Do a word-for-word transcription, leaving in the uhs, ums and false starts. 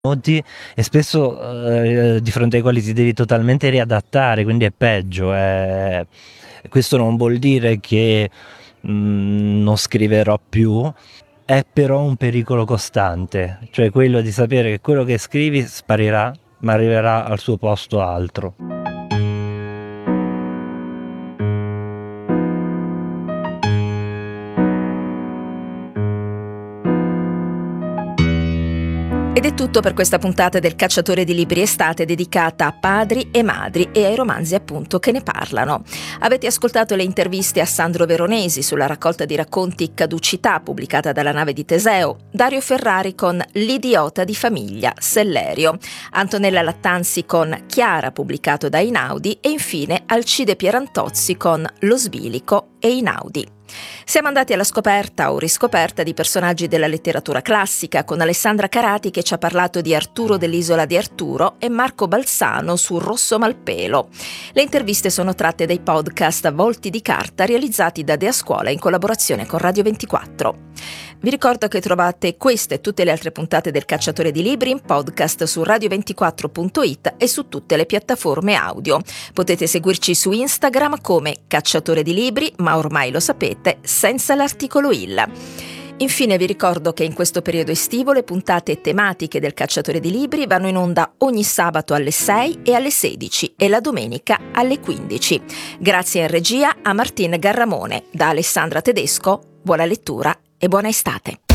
Noti e spesso eh, di fronte ai quali ti devi totalmente riadattare, quindi è peggio. eh. Questo non vuol dire che mh, non scriverò più, è però un pericolo costante, cioè quello di sapere che quello che scrivi sparirà, ma arriverà al suo posto altro. Ed è tutto per questa puntata del Cacciatore di Libri Estate dedicata a padri e madri e ai romanzi appunto che ne parlano. Avete ascoltato le interviste a Sandro Veronesi sulla raccolta di racconti Caducità pubblicata dalla Nave di Teseo, Dario Ferrari con L'idiota di famiglia, Sellerio, Antonella Lattanzi con Chiara pubblicato da Einaudi e infine Alcide Pierantozzi con Lo Sbilico e Einaudi. Siamo andati alla scoperta o riscoperta di personaggi della letteratura classica con Alessandra Carati che ci ha parlato di Arturo dell'Isola di Arturo e Marco Balsano su Rosso Malpelo. Le interviste sono tratte dai podcast Volti di carta realizzati da Dea Scuola in collaborazione con Radio ventiquattro. Vi ricordo che trovate queste e tutte le altre puntate del Cacciatore di Libri in podcast su radio ventiquattro punto it e su tutte le piattaforme audio. Potete seguirci su Instagram come Cacciatore di Libri, ma ormai lo sapete, senza l'articolo il. Infine vi ricordo che in questo periodo estivo le puntate tematiche del Cacciatore di Libri vanno in onda ogni sabato alle sei e alle sedici e la domenica alle quindici. Grazie in regia a Martin Garramone. Da Alessandra Tedesco, buona lettura e buona estate.